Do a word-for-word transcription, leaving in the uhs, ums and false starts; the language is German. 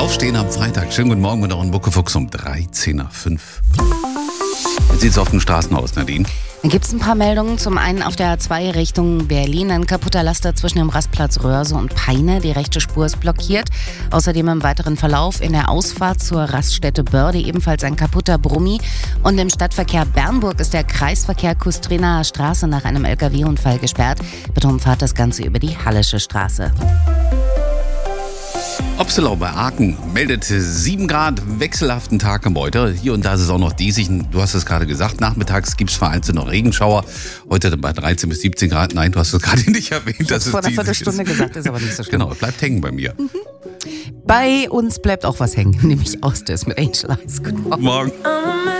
Aufstehen am Freitag. Schönen guten Morgen mit euren Muckefuchs um dreizehn nach fünf. Wie sieht es auf den Straßen aus, Nadine? Da gibt es ein paar Meldungen. Zum einen auf der A zwei Richtung Berlin. Ein kaputter Laster zwischen dem Rastplatz Röhrse und Peine. Die rechte Spur ist blockiert. Außerdem im weiteren Verlauf in der Ausfahrt zur Raststätte Börde ebenfalls ein kaputter Brummi. Und im Stadtverkehr Bernburg ist der Kreisverkehr Kustrinaer Straße nach einem L K W-Unfall gesperrt. Bitte umfahrt das Ganze über die Hallische Straße. Opselau bei Aachen meldet sieben Grad, wechselhaften Tag am heute. Hier und da ist es auch noch diesig. Du hast es gerade gesagt, nachmittags gibt es vereinzelt noch Regenschauer. Heute bei dreizehn bis siebzehn Grad. Nein, du hast es gerade nicht erwähnt. Dass es vor einer diesig Viertelstunde ist. gesagt, ist aber nicht so schlimm. Genau, bleibt hängen bei mir. Mhm. Bei uns bleibt auch was hängen, nämlich Ausdis mit Angel Eyes. Guten Morgen. Morgen.